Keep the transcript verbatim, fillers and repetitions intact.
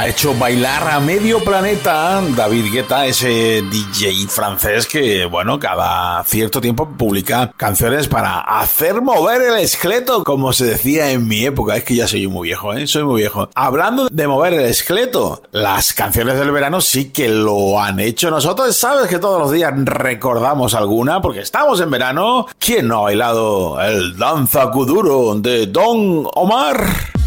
Ha hecho bailar a medio planeta David Guetta, ese D J francés que, bueno, cada cierto tiempo publica canciones para hacer mover el esqueleto, como se decía en mi época. Es que ya soy muy viejo, ¿eh? Soy muy viejo. Hablando de mover el esqueleto, las canciones del verano sí que lo han hecho. Nosotros, sabes que todos los días recordamos alguna, porque estamos en verano. ¿Quién no ha bailado el Danza Kuduro de Don Omar?